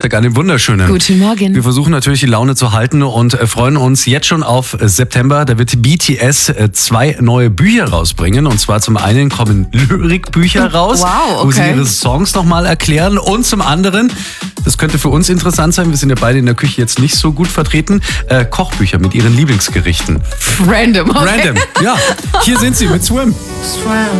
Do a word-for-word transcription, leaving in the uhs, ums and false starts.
Freitag, einen wunderschönen. Guten Morgen. Wir versuchen natürlich die Laune zu halten und freuen uns jetzt schon auf September. Da wird B T S zwei neue Bücher rausbringen. Und zwar zum einen kommen Lyrikbücher raus, Wow, okay. wo sie ihre Songs nochmal erklären. Und zum anderen, das könnte für uns interessant sein, wir sind ja beide in der Küche jetzt nicht so gut vertreten, äh, Kochbücher mit ihren Lieblingsgerichten. Random. Okay. Random, ja. Hier sind sie mit Swim. Swim.